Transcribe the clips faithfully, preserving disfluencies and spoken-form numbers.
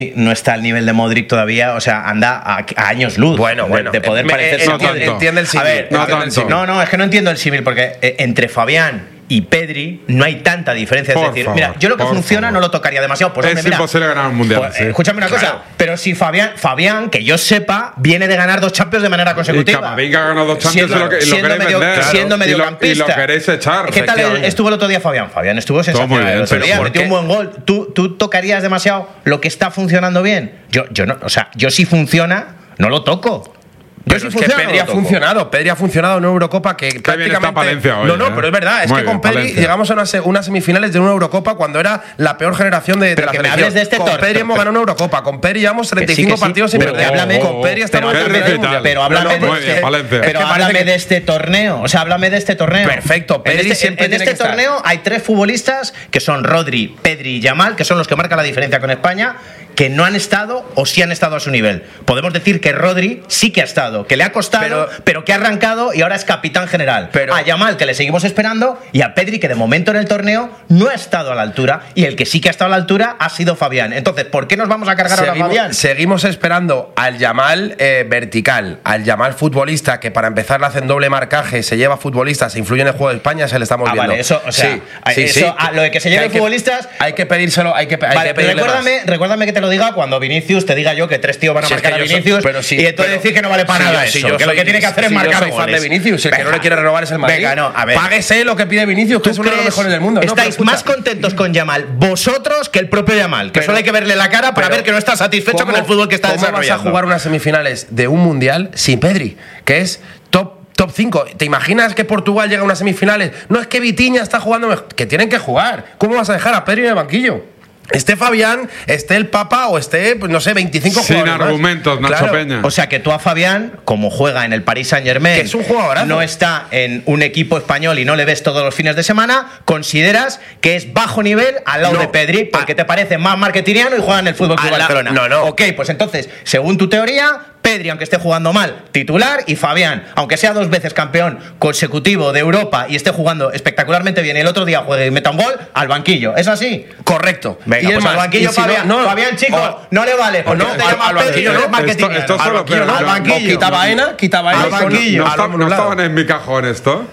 no está al nivel de Modric todavía, o sea, anda a, a años luz. Bueno, bueno. De, de poder eh, parecerse. eh, entiende, entiende el símil. A ver, no, a ver, tanto. no, no, es que no entiendo el símil, porque eh, entre Fabián y Pedri no hay tanta diferencia. Por es decir, favor, mira, yo lo que funciona favor. no lo tocaría demasiado. Pues, es hombre, mira, imposible ganar un mundial. pues, sí. eh, escúchame una Claro. cosa, pero si Fabián, Fabián, que yo sepa, viene de ganar dos Champions de manera Y consecutiva. Camavinga ha ganado dos Champions Siendo- y lo, que- y lo siendo queréis medio- vender. siendo Y lo- mediocampista. Y lo queréis echar. ¿Qué tal efectivamente. estuvo el otro día Fabián? Fabián estuvo sensacional muy bien, el otro pero día, ¿por metió qué? un buen gol. ¿Tú, ¿Tú tocarías demasiado lo que está funcionando bien? Yo, yo no, o sea, yo si funciona, no lo toco. Yo Pero si es que funciona, Pedri no ha lo toco. funcionado. Pedri ha funcionado en una Eurocopa que bien prácticamente. está Palencia hoy, no, no, ¿eh? pero es verdad. Es Muy que con bien, Pedri Palencia. llegamos a unas, unas semifinales de una Eurocopa cuando era la peor generación de, de Pero la que me selección. hables de este con torneo. Pedri hemos ganado una Eurocopa. Con Pedri llevamos treinta y cinco Que sí, que sí, partidos sin pero perder. háblame- con Pedri estamos pero en háblame- el mundial. Pero háblame, No, no, de, muy bien, este, Palencia. pero Es que parece háblame que- de este torneo. O sea, háblame de este torneo. Perfecto, Pedri en este, siempre en tiene este que estar. torneo hay tres futbolistas que son Rodri, Pedri y Yamal, que son los que marcan la diferencia con España, que no han estado o sí han estado a su nivel. Podemos decir que Rodri sí que ha estado, que le ha costado, pero, Pero- que ha arrancado y ahora es capitán general. Pero- a Yamal, que le seguimos esperando, y a Pedri, que de momento en el torneo no ha estado a la altura, y el que sí que ha estado a la altura ha sido Fabián. Entonces, ¿por qué nos vamos a cargar ahora a Seguimos, Fabián? seguimos esperando al Yamal eh, vertical, al Yamal futbolista, que para empezar le hacen doble marcaje, se lleva futbolistas, se influye en el juego de España, se le estamos Ah, viendo. vale, eso, o sea, Sí, a- sí, eso, sí. a lo de que se lleven hay futbolistas- Hay que pedírselo, hay que, hay Vale, que pedirle más. recuérdame, recuérdame que te lo diga cuando Vinicius te diga yo que tres tíos van a Si es marcar que a yo soy- Vinicius pero sí, y entonces pero- decir que no vale para si nada yo- si eso, yo que lo soy- que tiene que hacer es si yo marcar soy fan goles. de Vinicius, el que no Venga. le quiere renovar es el Madrid. Venga, no, a ver. Páguese lo que pide Vinicius, que es uno de los crees- mejores del mundo. No, pero Estáis escucha, más contentos con Yamal vosotros que el propio Yamal, que Pero- solo hay que verle la cara para pero- ver que no está satisfecho ¿cómo- con el fútbol que está ¿Cómo desarrollando. vas a jugar unas semifinales de un mundial sin Pedri? Que es top top cinco. ¿Te imaginas que Portugal llega a unas semifinales? No, es que Vitinha está jugando mejor. Que tienen que jugar. ¿Cómo vas a dejar a Pedri en el banquillo? Esté Fabián, esté el Papa o esté, pues no sé, veinticinco Sin jugadores más. argumentos, Nacho Claro. Peña. O sea que tú a Fabián, como juega en el Paris Saint Germain, Que es un jugadorazo. no está en un equipo español y no le ves todos los fines de semana, consideras que es bajo nivel al lado No. de Pedri, porque te parece más marketingiano y juega en el Fútbol Club A la- Barcelona. no, no. Ok, pues entonces, según tu teoría, Pedri, aunque esté jugando mal, titular, y Fabián, aunque sea dos veces campeón consecutivo de Europa y esté jugando espectacularmente bien, y el otro día juegue y meta un gol, al banquillo. ¿Es así? Correcto. Venga, Y es pues al más, banquillo, y si no- Fabián. no, Fabián, chico, o- no le vale. Porque no, no te al- llamas al Pedri, banquillo no no. es marketingiano. Esto- esto Al solo- banquillo, no, pero- al no, banquillo. O quita Baena, quita Baena. Al y con- banquillo. ¿No, a lo está- no anulado. estaban en mi cajón esto?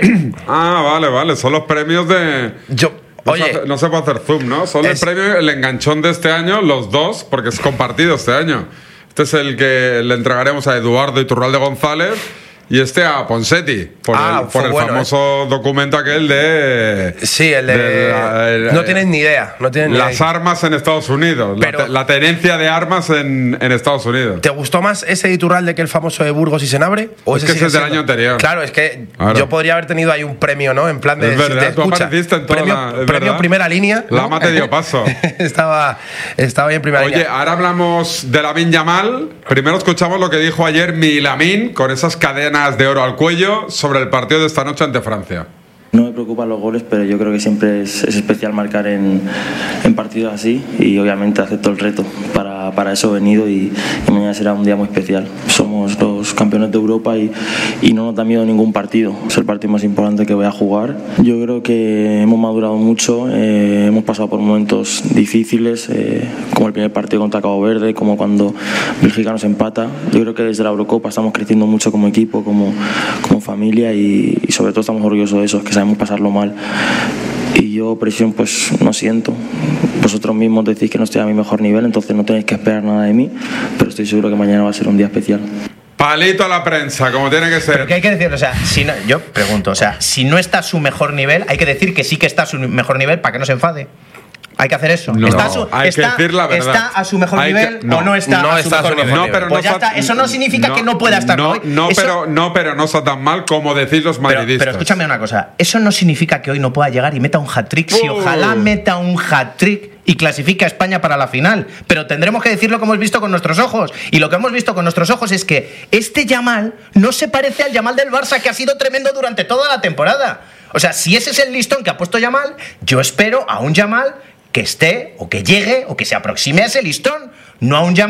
Ah, vale, vale. Son los premios de. Yo, No se oye, hace- no se puede hacer zoom, ¿no? Solo es- el premio, el enganchón de este año, los dos, porque es compartido este año. Este es el que le entregaremos a Eduardo Iturralde González y este a Ponseti, por Ah, el, fue por el bueno, famoso documento aquel de. sí, el de. la- el- no tienen ni idea. No tienen ni Las idea. armas en Estados Unidos, la Pero- te- la, tenencia de armas en, en Estados Unidos. ¿Te gustó más ese Iturralde que el famoso de Burgos y Senabre? ¿O Es ese que sigue ese es del siendo? año anterior. Claro, es que Claro. yo podría haber tenido ahí un premio, ¿no? En plan de. Es verdad, te tú escucha, apareciste en toda premio, la- es premio verdad. primera línea. ¿no? Lama te dio paso. estaba, estaba ahí en primera Oye, línea. ahora hablamos de Lamine Yamal. Primero escuchamos lo que dijo ayer mi Lamine con esas cadenas de oro al cuello sobre el partido de esta noche ante Francia. No me preocupan los goles, pero yo creo que siempre es, es especial marcar en, en partidos así y obviamente acepto el reto. Para, para eso he venido y, y mañana será un día muy especial. Somos los campeones de Europa y, y no nos da miedo ningún partido. Es el partido más importante que voy a jugar. Yo creo que hemos madurado mucho, eh, hemos pasado por momentos difíciles, eh, como el primer partido contra Cabo Verde, como cuando Bélgica nos empata. Yo creo que desde la Eurocopa estamos creciendo mucho como equipo, como, como familia y, y sobre todo estamos orgullosos de eso, que sabemos pasarlo mal. Y yo presión pues no siento. Vosotros mismos decís que no estoy a mi mejor nivel, entonces no tenéis que esperar nada de mí, pero estoy seguro que mañana va a ser un día especial. Palito a la prensa, como tiene que ser. Pero ¿qué hay que decir? O sea, si no, yo pregunto, o sea, si no está a su mejor nivel, hay que decir que sí que está a su mejor nivel para que no se enfade. Hay que hacer eso. No, ¿Está, a su, hay que está, decir la verdad. ¿está a su mejor Hay que- nivel no, o no está, no a, su está a su mejor mejor nivel? No, nivel. pero Pues no ya está- está. Eso no significa que no pueda estar no, hoy. no, Eso- pero, no, pero no está tan mal como decís los Pero, madridistas. pero escúchame una cosa, eso no significa que hoy no pueda llegar y meta un hat-trick, si Uh. ojalá meta un hat-trick y clasifique a España para la final, pero tendremos que decir lo que hemos visto con nuestros ojos, y lo que hemos visto con nuestros ojos es que este Yamal no se parece al Yamal del Barça, que ha sido tremendo durante toda la temporada. O sea, si ese es el listón que ha puesto Yamal, yo espero a un Yamal que esté, o que llegue, o que se aproxime a ese listón, no a un Yamal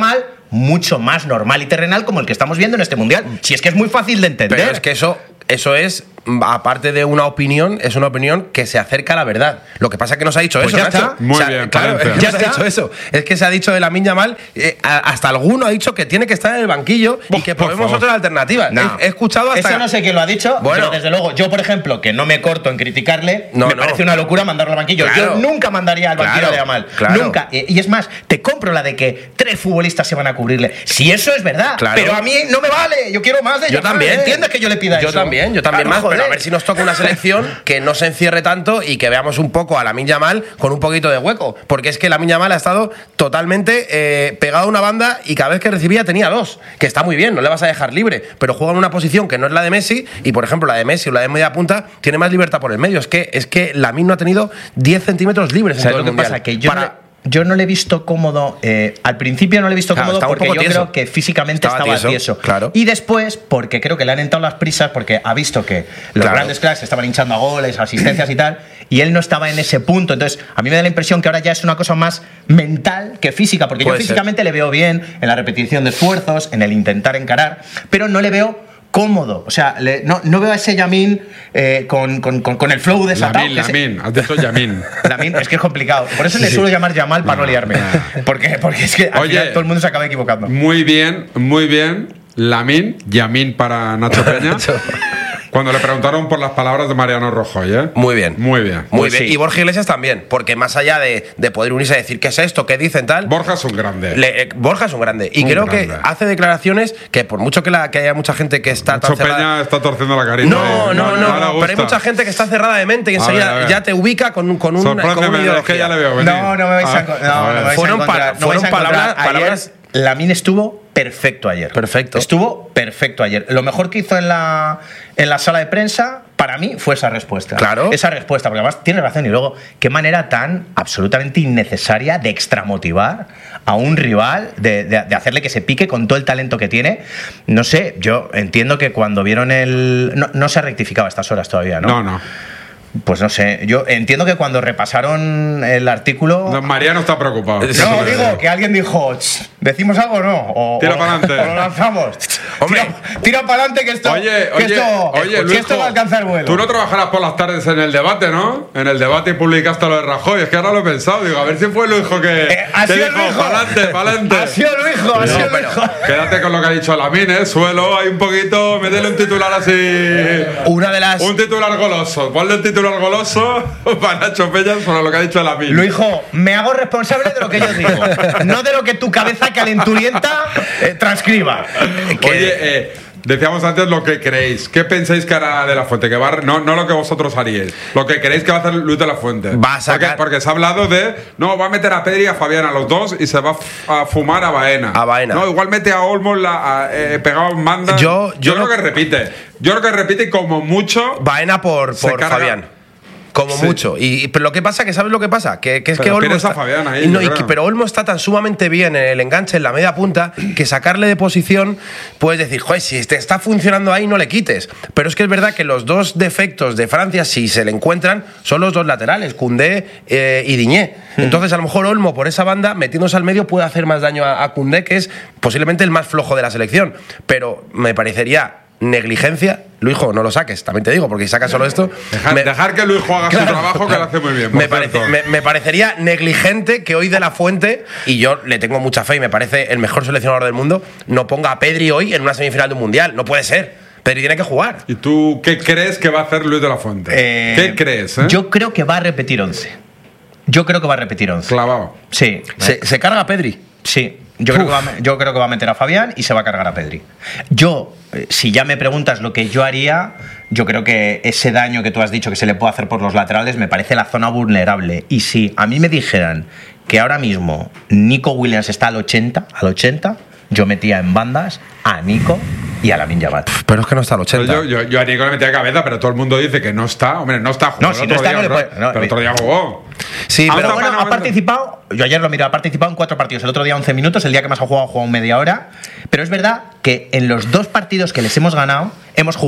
mucho más normal y terrenal como el que estamos viendo en este Mundial. Si es que es muy fácil de entender. Pero es que eso, eso es, aparte de una opinión, es una opinión que se acerca a la verdad. Lo que pasa es que no se ha dicho Pues eso, ya Nacho. está. Muy O sea, bien, claro, Palencia. es que Ya no se ha está. dicho eso. Es que se ha dicho de Lamine Yamal, eh, a- hasta alguno ha dicho que tiene que estar en el banquillo y Buah, que por probemos favor. otras alternativas. No. He, he escuchado hasta... Eso no sé quién lo ha dicho, Bueno. pero desde luego, yo, por ejemplo, que no me corto en criticarle, No, me no. parece una locura mandarlo al banquillo. Claro. Yo nunca mandaría al banquillo Claro, de Yamal. claro. Nunca. Y, y es más, te compro la de que tres futbolistas se van a cubrirle. Si eso es verdad, Claro. pero a mí no me vale. Yo quiero más de Yo Yamal. también. ¿Entiendes que yo le pida Yo eso? también, yo también Claro, más. Pero a joder. ver si nos toca una selección que no se encierre tanto y que veamos un poco a Lamine Yamal con un poquito de hueco. Porque es que Lamine Yamal ha estado totalmente eh, pegado a una banda y cada vez que recibía tenía dos. Que está muy bien, no le vas a dejar libre. Pero juega en una posición que no es la de Messi y, por ejemplo, la de Messi o la de media punta tiene más libertad por el medio. Es que, es que Lamine no ha tenido diez centímetros libres en ¿Sabes todo lo el que mundial. pasa? Que yo, Para- no, le- yo no le he visto cómodo. eh, al principio no le he visto Claro, cómodo estaba un porque poco yo tieso. creo que físicamente Estaba estaba, tieso, tieso. claro. Y después, porque creo que le han entrado las prisas, porque ha visto que los Claro. grandes cracks estaban hinchando a goles, asistencias y tal, y él no estaba en ese punto. Entonces, a mí me da la impresión que ahora ya es una cosa más mental que física, porque Puede yo ser. físicamente le veo bien en la repetición de esfuerzos, en el intentar encarar, pero no le veo cómodo. O sea, le- no, no veo a ese Yamin eh, con, con, con, con el flow desatado. Lamin, que se- Lamin. Has dicho Yamin. Lamin, es que es complicado. Por eso le suelo llamar Yamal para no liarme. Porque, porque es que al Oye. final todo el mundo se acaba equivocando. Muy bien, muy bien. Lamin, Yamin para Nacho Peña. Cuando le preguntaron por las palabras de Mariano Rajoy, ¿eh? Muy bien. Muy bien. Muy Pues bien. sí. Y Borja Iglesias también, porque más allá de, de poder unirse a decir qué es esto, qué dicen tal. Borja es un grande. Le- eh, Borja es un grande. Y Un creo grande. que hace declaraciones que, por mucho que, la, que haya mucha gente que está tan Nacho cerrada. Peña está torciendo la carita. No, ¿eh? no, no, le pero hay gusta. mucha gente que está cerrada de mente y A enseguida ver, a ver. ya te ubica con, un- con, un, con una Sorpréndeme, es ideología. que ya le veo venir. No, no me vais a, ver, enco- no, a no ver. me vais Fueron a encontrar. pa- no vais a fueron encontrar. palabras- palabras- Ayer, Lamin estuvo perfecto ayer. Perfecto. Estuvo perfecto ayer. Lo mejor que hizo en la, en la sala de prensa, para mí, fue esa respuesta. Claro. Esa respuesta, porque además tiene razón. Y luego, qué manera tan absolutamente innecesaria de extramotivar a un rival, de, de- de hacerle que se pique con todo el talento que tiene. No sé, yo entiendo que cuando vieron el... No, no se ha rectificado a estas horas todavía, ¿no? No, no. Pues no sé, yo entiendo que cuando repasaron el artículo... No, Mariano está preocupado. No, digo, que alguien dijo, "Ch, ¿decimos algo o no? O, Tira o- pa'lante. o lo lanzamos. Hombre. tira, tira para adelante que esto, Oye, que oye, esto, oye, que Luisjo, esto va a alcanzar vuelo. Tú no trabajarás por las tardes en el debate, ¿no? En el debate publicaste lo de Rajoy. Es que ahora lo he pensado. Digo, a ver si fue Luisjo que, Eh, ha que sido dijo, Luisjo. pa'lante, pa'lante. Ha sido Luisjo, ha No, sido pero Luisjo. Quédate con lo que ha dicho Lamin, ¿eh? Suelo, hay un poquito. Métele un titular así. Una de las. Un titular goloso. Ponle un titular goloso para Nacho Peña sobre lo que ha dicho Lamin. Luijo, me hago responsable de lo que yo digo, no de lo que tu cabeza calenturienta eh, transcriba. Oye, eh, decíamos antes lo que creéis. ¿Qué pensáis que hará De La Fuente? Que va a- no, no lo que vosotros haríais. Lo que creéis que va a hacer Luis De La Fuente. Va a sacar- Porque, porque se ha hablado de. No, va a meter a Pedri y a Fabián a los dos y se va a f- a fumar a Baena. A Baena. No, igual mete a Olmos la, a, eh, pegado en banda. Yo- yo creo no- que repite. Yo creo que repite y como mucho. Baena por, Se por carga- Fabián. Como Sí. mucho. Y, y- pero lo que pasa, que ¿sabes lo que pasa? Que, que es Pero que Olmo. tienes a está- Fabián ahí, no, yo y que- creo. pero Olmo está tan sumamente bien en el enganche, en la media punta, que sacarle de posición, puedes decir, joder, si te está funcionando ahí, no le quites. Pero es que es verdad que los dos defectos de Francia, si se le encuentran, son los dos laterales, Koundé eh, y Diñé. Entonces, a lo mejor Olmo, por esa banda, metiéndose al medio, puede hacer más daño a, a Koundé, que es posiblemente el más flojo de la selección. Pero me parecería negligencia. Luijo, no lo saques, también te digo, porque si sacas solo esto. Dejar, me- dejar que Luis haga Claro. su trabajo, que lo hace muy bien. por Me, parece- cierto. me- me parecería negligente que hoy De La Fuente, y yo le tengo mucha fe y me parece el mejor seleccionador del mundo, no ponga a Pedri hoy en una semifinal de un mundial. No puede ser. Pedri tiene que jugar. ¿Y tú qué crees que va a hacer Luis De La Fuente? Eh, ¿Qué crees? Eh? Yo creo que va a repetir once. Yo creo que va a repetir once. Clavado. Sí, Se, se carga a Pedri. sí. Yo creo, que va, a me- yo creo que va a meter a Fabián y se va a cargar a Pedri. Yo, eh, si ya me preguntas lo que yo haría, yo creo que ese daño que tú has dicho que se le puede hacer por los laterales me parece la zona vulnerable. Y si a mí me dijeran que ahora mismo Nico Williams está al ochenta, al ochenta, yo metía en bandas a Nico y a Lamine Yamal. Pero es que no está al ochenta. Yo, yo, yo a Nico le metía cabeza, pero todo el mundo dice que no está. Hombre, no está. Jugó No, el si no otro está, día, no le otro- puede- no, pero otro día jugó. Sí, Ah, pero bueno, bueno, ha bueno. participado, yo ayer lo miré, ha participado en cuatro partidos. El otro día once minutos, el día que más ha jugado, ha jugado media hora. Pero es verdad que en los dos partidos que les hemos ganado, hemos jugado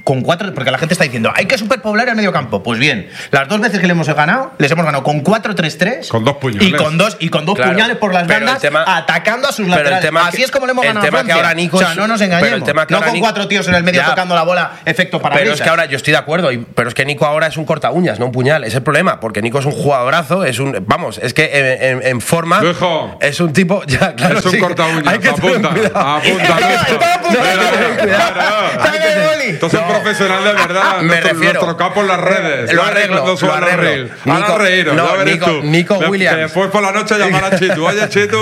con cuatro, porque la gente está diciendo, hay que superpoblar el medio campo. Pues bien, las dos veces que le hemos ganado, les hemos ganado con cuatro tres tres. Con dos puñales. Y con dos, y con dos Claro, puñales por las pero el bandas, tema- atacando a sus pero el laterales. tema Así que- es como le hemos el ganado a tema que Francia. ahora Nico o sea, es- no nos pero engañemos. el tema que no ahora con Nico- cuatro tíos en el medio Ya. tocando la bola, efecto para Pero es que ahora yo estoy de acuerdo, y- pero es que Nico ahora es un corta uñas, no un puñal. Es el problema, porque Nico es un jugadorazo, es un. Vamos, es que en, en- en forma. Lujo. Es un tipo. Ya, claro, Es un sí. corta uñas. Hay que tener Apunta. cuidado. Apunta. Estaba- Lucho. estaba a punto de Mira, decir, claro. Está en el boli. Esto es un profesional de verdad. Me nuestro, refiero. nuestro capo en las redes. Lo Ya arreglo, cuando lo suban los arreglo. reels. Nico- Ahora reíros, no, ya verás Nico- tú. Nico De- Williams. Después por la noche llamar a Chitu. Oye, Chitu.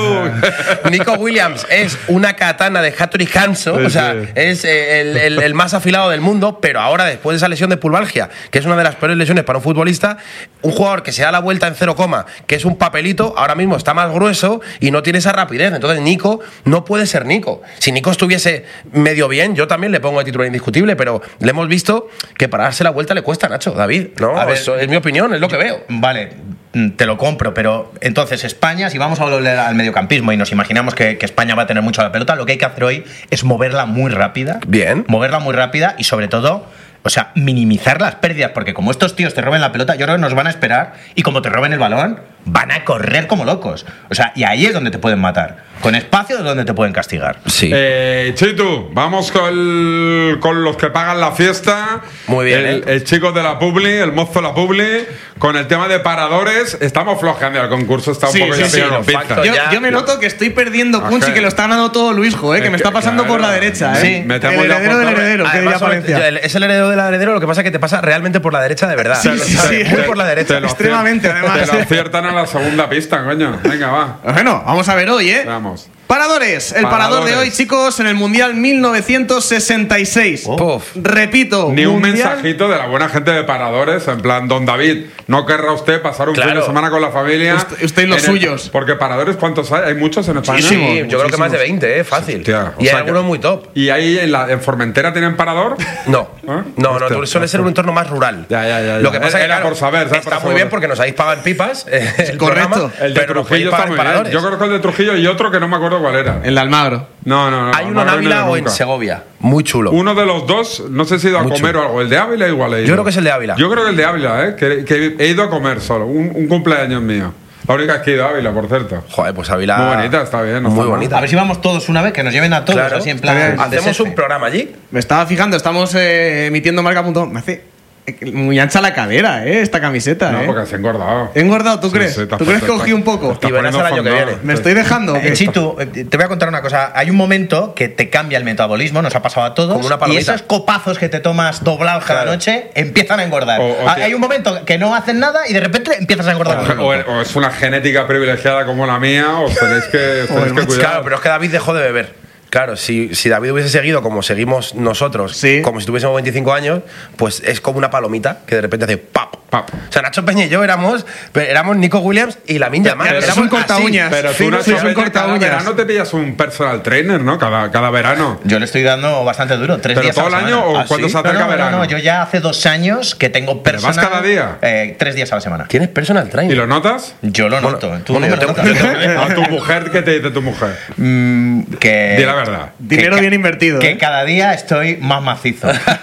Nico Williams es una katana de Hattori Hanzo, Sí, o sea, sí. es eh, el, el- el más afilado del mundo, pero ahora, después de esa lesión de pulvalgia, que es una de las peores lesiones para un futbolista, un jugador que se da la vuelta en cero coma, que es un papelito, ahora mismo está más grueso y no tiene esa rapidez. Entonces, Nico no puede ser Nico. Si Nico estuviese medio bien, yo también le pongo el titular indiscutible, pero le hemos visto que para darse la vuelta le cuesta, Nacho, David. No, A ver, eso es mi opinión, es lo que veo. Vale, mm, te lo compro, pero entonces España, si vamos a volver al mediocampismo y nos imaginamos que, que España va a tener mucho la pelota, lo que hay que hacer hoy es moverla muy rápida. Bien. Moverla muy rápida y sobre todo, o sea, minimizar las pérdidas, porque como estos tíos te roben la pelota, yo creo que nos van a esperar y como te roben el balón, van a correr como locos. O sea, y ahí es donde te pueden matar. Con espacio es donde te pueden castigar. Sí. Eh, Chitu, vamos con, con los que pagan la fiesta. Muy bien, El, ¿eh? el chico de la Publi, el mozo de la Publi, con el tema de paradores. Estamos flojeando, el concurso está un Sí, poco sí, ya sí, pillado los con pinza. factos Yo, ya- yo me noto que estoy perdiendo Ajá. punch y que lo está ganando todo Luisjo, ¿eh? que me Es está que, pasando por la claro. derecha. ¿eh? Sí, el metemos ya heredero del por- heredero, que diría Además, sobre- Valencia. el- es el heredero del heredero, lo que pasa es que te pasa realmente por la derecha de verdad. Sí, sí, sí. Muy por la derecha. Te lo Extremadamente, acier- además. Te lo aciertan a la segunda pista, coño. Venga, va. Bueno, vamos a ver hoy, ¿eh? Vamos. Paradores. El parador de Paradores. hoy, chicos, en el Mundial mil novecientos sesenta y seis. Puf. Repito, Ni un Mundial- mensajito de la buena gente de paradores, en plan, don David, ¿no querrá usted pasar un Claro. fin de semana con la familia? Usted- usted y los En el- suyos. Porque paradores, ¿cuántos hay? Hay muchos en España. Sí, yo creo que más de veinte, ¿eh? Fácil. Hostia, o y hay sea que- algunos muy top. ¿Y ahí en, la, en Formentera tienen parador? No, ¿Ah? no, no, Hostia, tú suele ser un entorno más rural. Ya, ya, ya, Lo ya. que pasa es que Era claro, por saber, ¿sabes? está Por muy saber. bien porque nos habéis pagado en pipas. eh, el Correcto. programa, El de pero nos podéis Trujillo pagar está en muy bien. paradores. Yo conozco el de Trujillo y otro que no me acuerdo cuál era. En la Almagro. No, no, no. Hay no, uno en no, Ávila no, o en nunca. Segovia. Muy chulo. Uno de los dos, no sé si he ido a Muy comer chulo. o algo. El de Ávila igual he ido. Yo creo que es el de Ávila. Yo creo que el de Ávila, ¿eh? Que, que he ido a comer solo. Un, un cumpleaños mío. La única vez que he ido a Ávila, por cierto. Joder, pues Ávila. Muy bonita, está bien, no Muy está mal. bonita. A ver si vamos todos una vez, que nos lleven a todos, Claro. así en plan. Está bien. de Hacemos sefe. un programa allí. Me estaba fijando, estamos eh, emitiendo marca punto com. Me hace eh, muy ancha la cadera, ¿eh? Esta camiseta, No, ¿eh? porque has engordado. ¿He engordado, tú Sí, crees? sí, te has ¿Tú crees que puesto- cogí un poco? estás Y verás poniendo el año que fondado. viene. ¿Me estoy dejando o Eh, qué? Chitu, eh, te voy a contar una cosa. Hay un momento que te cambia el metabolismo, nos ha pasado a todos. Como una y palomita. esos copazos que te tomas doblados cada Claro. noche empiezan a engordar. O- o Ha- te- Hay un momento que no hacen nada y de repente empiezas a engordar. O, o- o es una genética privilegiada como la mía, os tenéis que, os tenéis que cuidar. Claro, pero es que David dejó de beber. Claro, si, si David hubiese seguido como seguimos nosotros, Sí. como si tuviésemos veinticinco años, pues es como una palomita que de repente hace pap. Pap. O sea, Nacho Peña y yo éramos, éramos Nico Williams y Lamin Yamal. pero es Éramos un corta así. uñas. Pero tú, Sí, Nacho sí, es un Peña, corta cada uñas. verano te pillas un personal trainer, ¿no? Cada, cada verano. Yo le estoy dando bastante duro, tres ¿Pero días todo a la el año semana. o ¿Ah, cuando sí? se acerca no, no, verano? No, no, yo ya hace dos años que tengo ¿Pero vas personal. cada día? eh, tres días a la semana. Tienes personal trainer. ¿Y lo notas? Yo lo Bueno, noto. Tú bueno, no yo me lo tengo- notas. yo A tu mujer, ¿qué te dice tu mujer? Mm, que, Di la verdad. Dinero que bien ca- invertido, Que ¿eh? cada día estoy más macizo.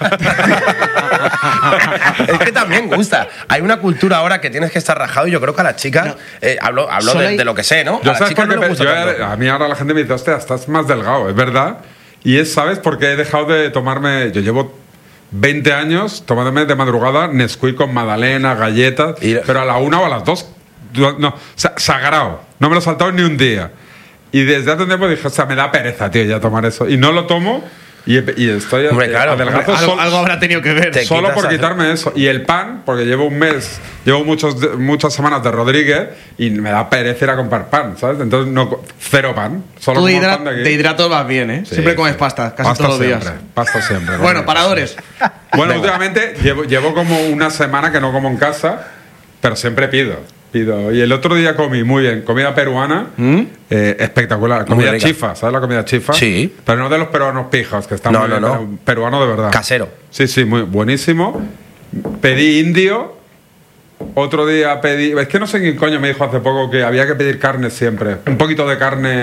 Es que también gusta. Hay una cultura ahora que tienes que estar rajado y yo creo que a las chicas, eh, hablo, hablo Solo de, hay- de lo que sé, ¿no? Yo a las sabes chicas por qué no les pe- gusta yo, tanto. a mí ahora la gente me dice, hostia, estás más delgado, es verdad. Y es, ¿sabes? Porque he dejado de tomarme. Yo llevo veinte años tomándome de madrugada Nesquik con magdalena, galletas, Y- pero a la una o a las dos. No, no, sa- sagrado. No me lo he saltado ni un día. Y desde hace un tiempo dije, o sea, me da pereza, tío, ya tomar eso. Y no lo tomo y, he- y estoy Hombre, claro, adelgazo Algo, solo- algo habrá tenido que ver. Te- solo quitas por hace- quitarme eso. Y el pan, porque llevo un mes, llevo muchos, de- muchas semanas de Rodríguez y me da pereza ir a comprar pan, ¿sabes? Entonces, no, co- cero pan. Solo Tú de, como hidra- pan de aquí. de hidratos vas bien, ¿eh? Sí, Siempre sí. comes pasta, casi Pasta todos los siempre, días. Pasta siempre. Bueno, correcto. paradores. Bueno, últimamente llevo, llevo como una semana que no como en casa, pero siempre pido. Pido. Y el otro día comí muy bien, comida peruana, eh, espectacular. Comida rica. chifa, ¿sabes la comida chifa? Sí. Pero no de los peruanos pijos, que están No, muy no, bien, no. pero peruano de verdad. Casero. Sí, sí, muy buenísimo. Pedí indio. Otro día pedí. Es que no sé quién coño me dijo hace poco que había que pedir carne siempre. Un poquito de carne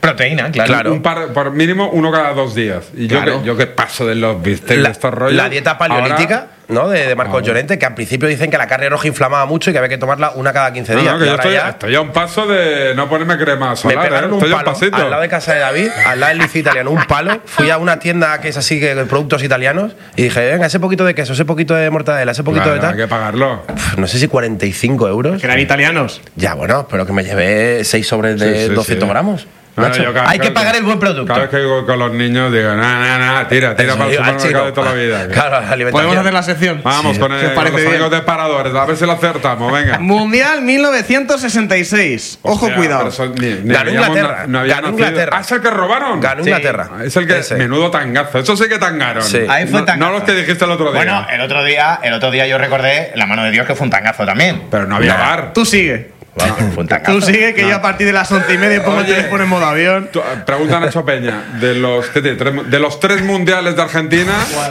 Proteína, claro. Claro. Un par, por mínimo uno cada dos días. Y yo, Claro. que, yo que paso de los bistecs La, de estos rollos. la dieta paleolítica, ahora- ¿no? De, de Marcos Ahora. Llorente, que al principio dicen que la carne roja inflamaba mucho y que había que tomarla una cada quince No, días. no, que Y yo ahora estoy, ya estoy a un paso de no ponerme crema me solar, ¿eh? pegaron un Estoy a un palo pasito. al lado de casa de David, al lado del liceo italiano, un palo. Fui a una tienda que es así, que de productos italianos, y dije, venga, ese poquito de queso, ese poquito de mortadela, ese poquito Claro, de tal. hay que pagarlo. Pf, No sé si cuarenta y cinco euros. Que eran italianos. Ya, bueno, pero que me llevé seis sobres de Sí, sí, doscientos sí. gramos. No, no, Nacho. yo cada- Hay que cada- pagar el buen producto. Cada vez que voy con los niños digo, nah, nah, nah, tira, tira Eso, para el digo, al supermercado chino. de toda la vida. Claro, la alimentación. ¿Podemos hacer la sección? Vamos con, el- ¿Qué os con parece los bien? amigos de paradores, a ver si lo acertamos, venga. Mundial mil novecientos sesenta y seis. Ojo, Hostia, cuidado. pero eso ni- ni Ganó habíamos Inglaterra, na- no había ganó nacido. Inglaterra. Ah, es el que robaron. Ganó Sí. Inglaterra. Es el que. Ese. Menudo tangazo. Eso sí que tangaron. Sí. Ahí fue no, tangazo. no los que dijiste el otro día. Bueno, el otro día, el otro día yo recordé la mano de Dios que fue un tangazo también. pero no había Nah. bar. Tú sigue. Bueno, fue un tangazo. Tú sigue que yo a partir de las once y media pongo el Oye. teléfono en modo avión. Tú, eh, Pregunta a Nacho Peña. De los, ¿qué tiene? Tres mu- de los tres mundiales de Argentina.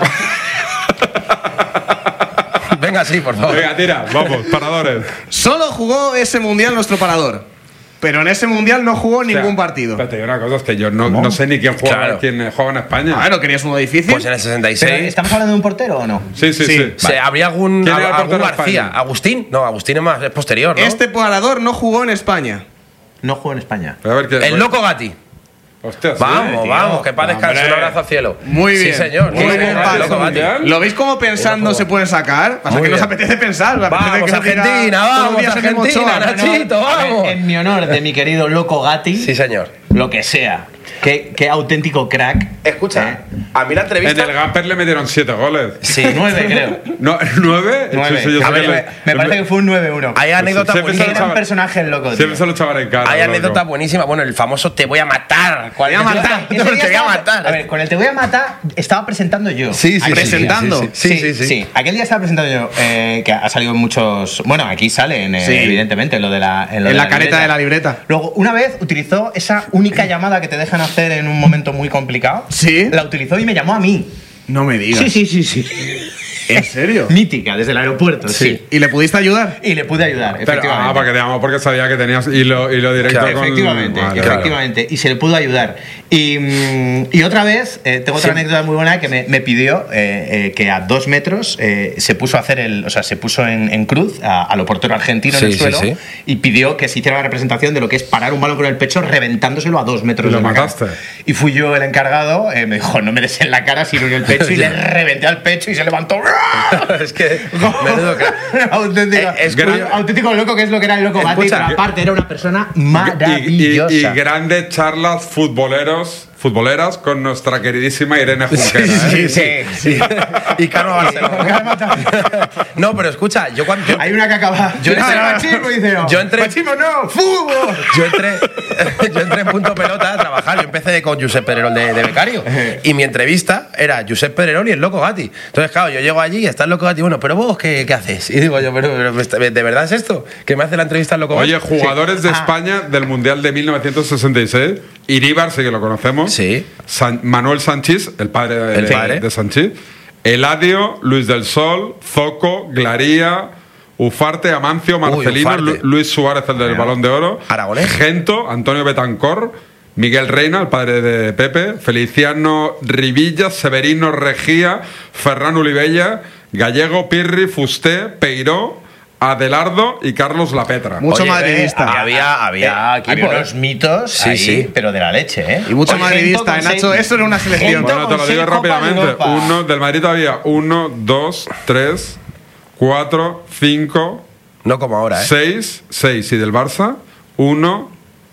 Venga, sí, por favor. Venga, tira, vamos, paradores. Solo jugó ese mundial nuestro parador. Pero en ese mundial no jugó O sea, ningún partido. Espérate, una cosa es que yo no, no sé ni quién juega, Claro. quién eh, juega en España. Ah, ¿no querías uno difícil? Pues en el sesenta y Pero, seis. ¿estamos hablando de un portero o no? Sí, sí, Sí. sí. ¿Se ¿Habría algún, ¿Quién era el algún portero de García? España? ¿Agustín? No, Agustín es más es posterior, ¿no? Este parador no jugó en España. No juego en España. A ver qué. El loco Gatti. Hostia, sí, Vamos, tío. vamos, que paz descanse, Hombre. un abrazo al cielo. Muy bien. Sí, señor. Muy Sí, bien, señor, Paz. el loco Gatti. Mundial. ¿Lo veis como pensando Ojo. se pueden sacar? Pasa Muy que nos bien. apetece pensar. nos apetece Vamos, que nos diga Argentina, todos los vamos, días en el Argentina, Mochoa. Nachito, A ver, vamos. en mi honor de mi querido loco Gatti, Sí, señor. lo que sea. Qué, qué auténtico crack. Escucha, ¿Eh? a mí la En entrevista. el Gamper le metieron siete goles. Sí. Nueve, creo. No, ¿Nueve? Nueve. Sí, sí, yo sé A que ver, le- me, me parece que fue un nueve uno. Hay anécdotas Siempre buenísimas. se lo Era un chaval- personaje el loco, tío. Siempre se lo echaban en cara. Hay loco. anécdotas buenísimas. Bueno, el famoso te voy a matar. ¿Cuál Te voy a matar. Te Ese voy día a estaba- matar. A ver, con el te voy a matar estaba presentando yo. Sí, sí, Aquel sí, día. presentando. sí, sí, sí, sí, sí. Aquel día estaba presentando yo, eh, que ha salido en muchos. Bueno, aquí sale, en, eh, Sí. evidentemente, lo de la. lo En de la careta de la libreta. Luego, una vez utilizó esa única llamada que te dejan hacer en un momento muy complicado. Sí. La utilizó y me llamó a mí. No me digas. Sí, sí, sí, sí. ¿En serio? Mítica, desde el aeropuerto, sí. ¿Y le pudiste ayudar? Y le pude ayudar, Pero, efectivamente. ah, para que te llamó porque sabía que tenías hilo, hilo directo Claro, con. Efectivamente, Vale, efectivamente. Y se le pudo ayudar. Y, mm, y otra vez, eh, tengo otra Sí. anécdota muy buena que me, me pidió eh, eh, que a dos metros eh, se puso a hacer el. O sea, se puso en, en cruz a, a lo portero argentino Sí, en el sí, suelo sí. y pidió que se hiciera la representación de lo que es parar un balón con el pecho reventándose a dos metros ¿Y lo de la cara. mataste? Y fui yo el encargado, eh, me dijo, no me des en la cara, sino en el pecho, y le reventé al pecho y se levantó. Es que. Menudo crack. auténtico, Eh, es gran- curioso. auténtico loco, que es lo que era el loco Gatti, Escucha, pero aparte era una persona Y, y- maravillosa. y grandes charlas futboleros, futboleras con nuestra queridísima Irene Junquera. Sí, ¿eh? sí, sí. Y Carlos Barcelona. No, pero escucha, yo cuando. yo- Hay una que acaba. Yo Yo entré- machismo, dice yo. yo entré- Machismo no, fútbol. Yo entré, yo entré en Punto Pelota a trabajar. Yo empecé con Josep Pedrerol de, de becario. Y mi entrevista era Josep Pedrerol y el loco Gatti. Entonces, claro, yo llego allí y está el loco Gatti. Bueno, pero vos, ¿qué, qué haces? Y digo yo, pero, pero, ¿de verdad es esto? ¿Que me hace la entrevista el loco Oye, Gatti? jugadores de Ah. España del Mundial de mil novecientos sesenta y seis. Iríbar, sí que lo conocemos. Sí. San- Manuel Sanchís, el padre de, El de- padre. de Sanchís. Eladio, Luis del Sol, Zoco, Glaría, Ufarte, Amancio, Marcelino, Ufarte. Lu- Luis Suárez, el del Balón de Oro. Aragonés. Gento, Antonio Betancor, Miguel Reina, el padre de Pepe, Feliciano Rivilla, Severino Regía, Ferran Olivella, Gallego, Pirri, Fusté, Peiró, Adelardo y Carlos Lapetra. Mucho Oye, madridista. eh, había, había equipo, Había ¿eh? unos mitos Sí, ahí, sí. pero de la leche, ¿eh? Y mucho Oye, madridista, Gento ¿eh, Nacho? con Eso era una seis- selección. Gento Bueno, te con lo digo seis Copas de rápidamente. Europa. Uno, del Madrid había uno, dos, tres, cuatro, cinco, No como ahora, ¿eh? seis, seis. Y del Barça, uno,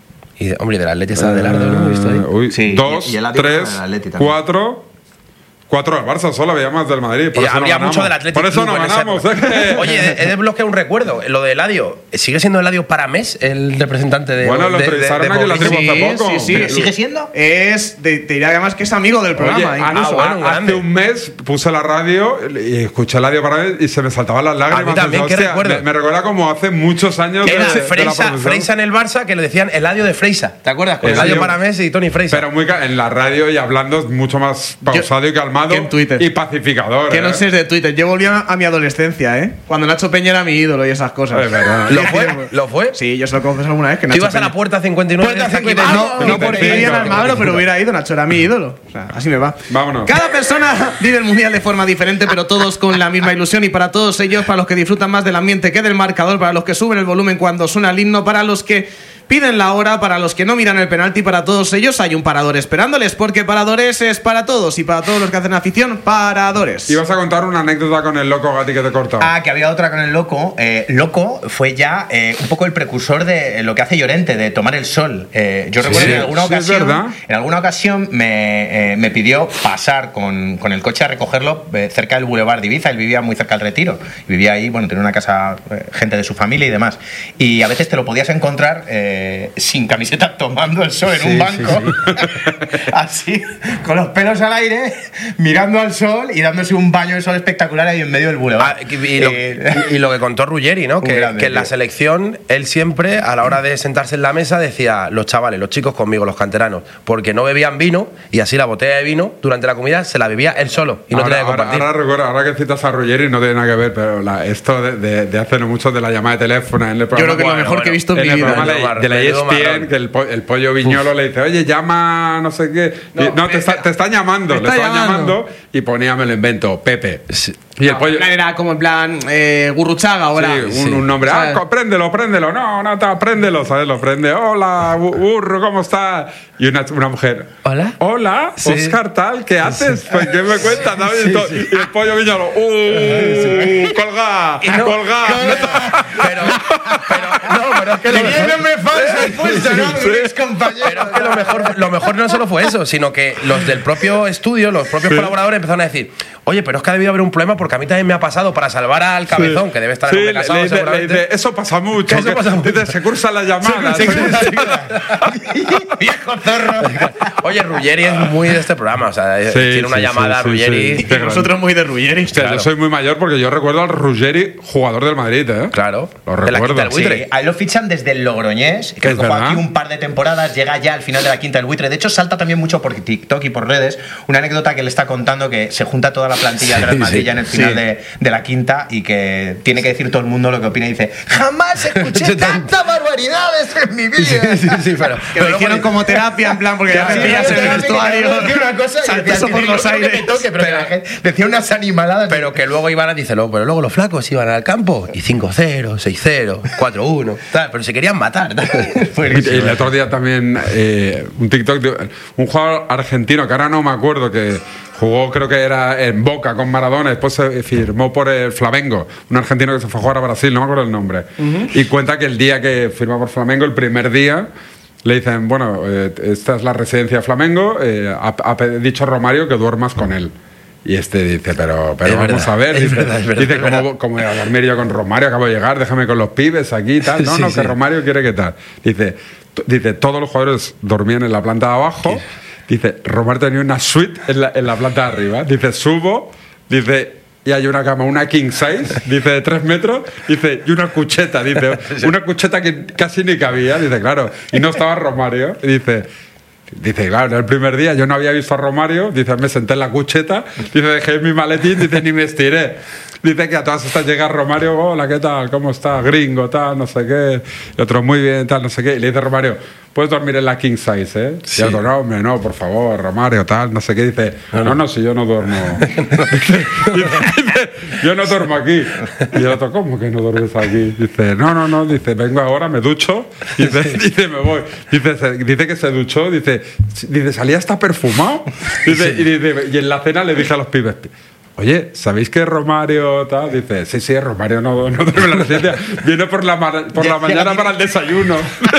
Y de, hombre, de la Atleti está Adelardo, ¿no? ¿He visto ahí? eh, uy, Sí, dos, y- y el Atleti tres, del Atleti también. cuatro. Cuatro del Barça, solo había más del Madrid. Por Y eso no había ganamos. mucho del Atlético. Por eso no ganamos. ¿eh? Que- Oye, he desbloqueado un recuerdo. Lo de Eladio. ¿Sigue siendo Eladio Paramés el representante de. Bueno, lo de- de- entrevistaron de aquí en la Movistar? tribu hace poco. sí, sí. Pero- ¿Sigue siendo? Es, de- te diré además que es amigo del programa, Oye, incluso. ah, bueno, un hace grande. un mes puse la radio y escuché la radio para mí y se me saltaban las lágrimas. A mí también, Pensaba, ¿qué hostia, recuerdo? Me, me recuerda como hace muchos años Que de, era de la Freisa, profesión. Freisa en el Barça, que lo decían Eladio de Freisa. ¿Te acuerdas? Con Eladio- Eladio Paramés y Tony Freisa. Pero muy ca- en la radio y hablando es mucho más pausado y calmado. calmado que en Twitter. y pacificador. Que ¿eh? no sé de Twitter. Yo volví a, a mi adolescencia, ¿eh? Cuando Nacho Peña era mi ídolo y esas cosas. Es verdad. ¿Lo fue? ¿Lo fue? Sí, yo se lo confieso alguna vez. Que Tú Nacho ibas a Peña- la puerta cincuenta y nueve Puerta de aquí de- cincuenta y nueve. No, no porque cincuenta y vivía en cinco. Almagro, pero hubiera ido. Nacho era mi ídolo. O sea, así me va. Vámonos. Cada persona vive el mundial de forma diferente, pero todos con la misma ilusión. Y para todos ellos, para los que disfrutan más del ambiente que del marcador, para los que suben el volumen cuando suena el himno, para los que piden la hora, para los que no miran el penalti, para todos ellos hay un parador esperándoles, porque Paradores es para todos y para todos los que hacen afición, Paradores. Ibas a contar una anécdota con el loco Gatti que te cortaba. Ah, que había otra con el Loco. Eh, Loco fue ya eh, un poco el precursor de lo que hace Llorente, de tomar el sol. Eh, yo recuerdo que en alguna sí, es ocasión, verdad. en alguna ocasión me, eh, me pidió pasar con, con el coche a recogerlo eh, cerca del Boulevard de Ibiza. Él vivía muy cerca del Retiro. Y vivía ahí, bueno, tenía una casa, eh, gente de su familia y demás. Y a veces te lo podías encontrar eh, sin camiseta tomando el sol en un banco. Así, con los pelos al aire, mirando al sol y dándose un baño de sol espectacular ahí en medio del Boulevard. Ah, y, y lo, Eh, y- y lo que contó Ruggeri, ¿no? Un Que, grande, que en la tío. selección, él siempre, a la hora de sentarse en la mesa, decía: los chavales, los chicos conmigo, los canteranos, porque no bebían vino y así la botella de vino durante la comida se la bebía él solo y no ahora, tenía que ahora, compartir. ahora recuerdo, ahora que citas a Ruggeri no tiene nada que ver, pero la- esto de, de, de hace no mucho de la llamada de teléfono en el Yo programa. creo que es lo Bueno, mejor que he bueno, visto en En mi el vida. programa Menudo de, mar- de la E S menudo P N, marrón. que el, po- el pollo Viñolo le dice, oye, llama no sé qué. Y, No, te, está- te están llamando, Me le está están llamando. llamando y ponía, me lo invento, Pepe. Sí. Y el pollo. En plan era como en plan eh, Gurruchaga ahora. Sí, un, un nombre. ¿Sabes? Ah, co- préndelo, préndelo. No, no, ta, préndelo, ¿sabes? Lo prende. Hola, bu- burro, ¿cómo estás? Y una, una mujer. Hola. Hola, Sí. Oscar, tal, ¿qué haces? Pues, ¿qué me cuentas? ¿Sabes? Y, to- y el pollo Viñolo. ¡Uh! ¡Colga! no- ¡Colga! Pero, pero, no, pero es que lo Tenía el mejor, nombre falso el puesto, ¿no? Sí. Un ex compañero. pero es que lo mejor, lo mejor no solo fue eso, sino que los del propio estudio, los propios colaboradores empezaron a decir: oye, pero es que ha debido haber un problema porque a mí también me ha pasado para salvar al cabezón, Sí. que debe estar Sí, en un le- casado le dice- le seguramente. dice, eso pasa mucho. Eso que- pasa mucho. Dice, se cursan las llamadas. Se cursa- se Viejo zorro. Oye, Ruggeri es muy de este programa, o sea, Sí, tiene una sí, llamada sí, sí, Ruggeri. sí. Y nosotros muy de Ruggeri. Hostia, Claro. yo soy muy mayor porque yo recuerdo al Ruggeri, jugador del Madrid, ¿eh? Claro, Lo de la recuerdo. Quinta del Buitre. Sí, a él lo fichan desde el Logroñés, que Es jugó verdad. aquí un par de temporadas, llega ya al final de la Quinta del Buitre. De hecho, salta también mucho por TikTok y por redes una anécdota que le está contando, que se junta toda la plantilla del Real Madrid sí, ya en el final sí. de, de la Quinta y que tiene que decir todo el mundo lo que opina y dice: jamás escuché tantas barbaridades en mi vida. Sí, sí, sí, pero, Que pero lo hicieron luego- como terapia, en plan, porque ya Sí, te pillas sí, en el sí, vestuario. sí, decía una cosa y saltoso decía, por "Sí, los no creo que aires. me toque", pero que la gente decía unas animaladas. Pero que luego iban a decir, luego, pero luego los flacos iban al campo y cinco cero, seis cero, cuatro uno, tal, pero se querían matar. tal. Y el otro día también eh, un TikTok de un jugador argentino que ahora no me acuerdo, que jugó, creo que era en Boca con Maradona, después se firmó por el Flamengo, un argentino que se fue a jugar a Brasil, no me acuerdo el nombre. Y cuenta que el día que firma por Flamengo, el primer día, le dicen, bueno, eh, esta es la residencia de Flamengo, eh, ha, ha pe- dicho Romario que duermas con él. Y este dice, pero, pero Es vamos verdad, a ver, es dice, verdad, es verdad, dice es ¿cómo, verdad. cómo voy a dormir yo con Romario? Acabo de llegar, déjame con los pibes aquí y tal. No, Sí, no, sí. que Romario quiere que tal. Dice, t- dice, todos los jugadores dormían en la planta de abajo. Dice, Romario tenía una suite en la, en la planta de arriba. Dice, subo, dice, y hay una cama, una king size, dice, de tres metros, dice, y una cucheta, dice, una cucheta que casi ni cabía, dice, claro, y no estaba Romario, y dice, dice, claro, el primer día yo no había visto a Romario, dice, me senté en la cucheta, dice, dejé mi maletín, dice, ni me estiré. Dice que a todas estas llega Romario, hola, ¿qué tal? ¿Cómo está? Gringo, tal, no sé qué. Y otro, muy bien, tal, no sé qué. Y le dice Romario, puedes dormir en la king size, ¿eh? Sí. Y otro, no, hombre, no, por favor, Romario, tal, no sé qué. Dice, no, no, si yo no duermo. dice, dice, yo no duermo aquí. Y el otro, ¿cómo que no duermes aquí? Dice, no, no, no, dice, vengo ahora, me ducho. Dice, dice me voy. Dice, se- dice que se duchó, dice, dice, salía hasta perfumado. Dice, y, dice, y en la cena le dije a los pibes, oye, ¿sabéis que Romario tal? Dice, sí, sí, Romario no, no duerme en la residencia. Viene por la, ma- por la mañana para el desayuno.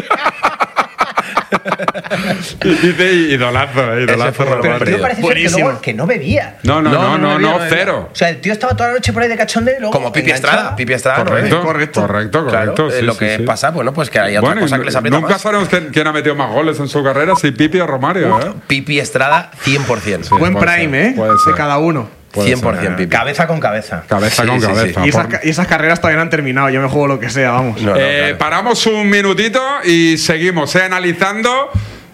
Y dice, idolazo, eh, idolazo fue Pero el Romario. tío parece ser que, Buenísimo. luego, que no bebía. No, no, no, no, no, bebía, cero. O sea, el tío estaba toda la noche por ahí de cachondeo y luego. Como Pipi enganchaba. Estrada, Pipi Estrada. ¿no? Correcto, correcto. correcto, Claro, correcto. eh, sí, lo sí, que sí. pasa, bueno, pues que hay otra Bueno, cosa y que les aprieta nunca más. sabemos quién, quién ha metido más goles en su carrera, si Pipi o Romario, ¿eh? Pipi Estrada, cien por ciento. Sí. Buen puede prime, ser, ¿eh? puede ser. De cada uno. Puede cien por ciento ser, ¿eh? Pipi. Cabeza con cabeza. Cabeza Sí, con sí, sí. cabeza. Y esas, por- ca- y esas carreras todavía no han terminado. Yo me juego lo que sea, vamos. No, no, Eh, claro. Paramos un minutito y seguimos eh, analizando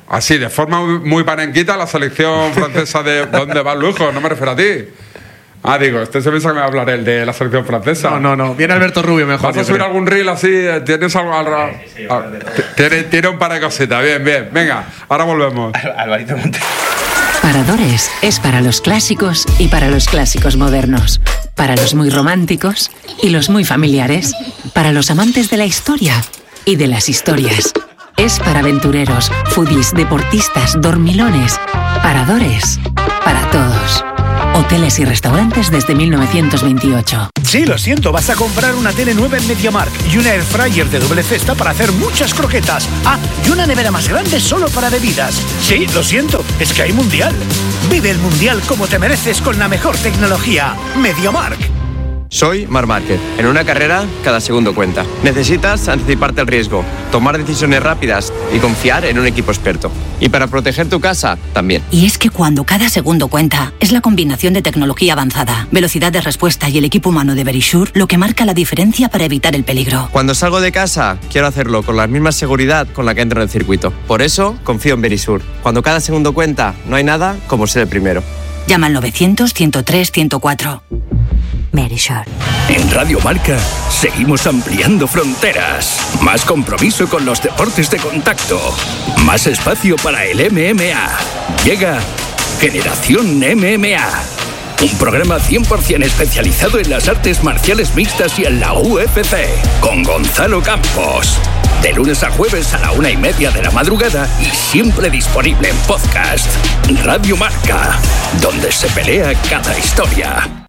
Así, de forma muy panenquita, la selección francesa de... ¿Dónde va el lujo? No me refiero a ti. Ah, digo, este se piensa que me va a hablar él de la selección francesa. No, no, no. Viene Alberto Rubio mejor. ¿Vas a subir algún reel así? ¿Tienes algo al ra- sí, sí, ah, tiene, tiene un par de cositas. Bien, bien. Venga, ahora volvemos. Alvarito Monte. Paradores es para los clásicos y para los clásicos modernos. Para los muy románticos y los muy familiares. Para los amantes de la historia y de las historias. Es para aventureros, foodies, deportistas, dormilones. Paradores para todos. Hoteles y restaurantes desde mil novecientos veintiocho. Sí, lo siento, vas a comprar una tele nueva en MediaMarkt y una air fryer de doble cesta para hacer muchas croquetas. Ah, y una nevera más grande solo para bebidas. Sí, lo siento, es que hay mundial. Vive el mundial como te mereces con la mejor tecnología. MediaMarkt. Soy Marc Márquez. En una carrera, cada segundo cuenta. Necesitas anticiparte al riesgo, tomar decisiones rápidas y confiar en un equipo experto. Y para proteger tu casa, también. Y es que cuando cada segundo cuenta, es la combinación de tecnología avanzada, velocidad de respuesta y el equipo humano de Verisure lo que marca la diferencia para evitar el peligro. Cuando salgo de casa, quiero hacerlo con la misma seguridad con la que entro en el circuito. Por eso, confío en Verisure. Cuando cada segundo cuenta, no hay nada como ser el primero. Llama al novecientos, ciento tres, ciento cuatro. Verisure. En Radio Marca seguimos ampliando fronteras. Más compromiso con los deportes de contacto. Más espacio para el M M A. Llega Generación M M A. Un programa cien por ciento especializado en las artes marciales mixtas y en la U F C. Con Gonzalo Campos. De lunes a jueves a la una y media de la madrugada y siempre disponible en podcast. Radio Marca, donde se pelea cada historia.